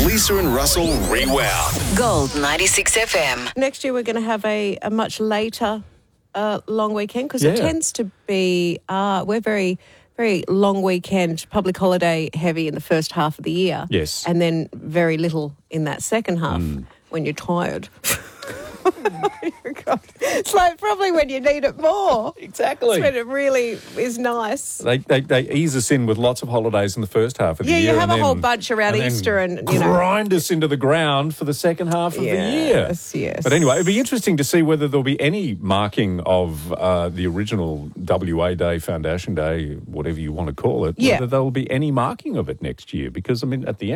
Lisa and Russell Rewound. Gold 96 FM. Next year we're going to have a much later long weekend because it tends to be, we're very, very long weekend, public holiday heavy in the first half of the year. Yes. And then very little in that second half when you're tired. God. It's like probably when you need it more. Exactly. It's when it really is nice. They ease us in with lots of holidays in the first half of the year. Yeah, you have and a whole then- bunch around and Easter then and, you know. grind us into the ground for the second half of the year. Yes. But anyway, it'd be interesting to see whether there'll be any marking of the original WA Day, Foundation Day, whatever you want to call it, Yeah. whether there'll be any marking of it next year. Because, I mean, at the end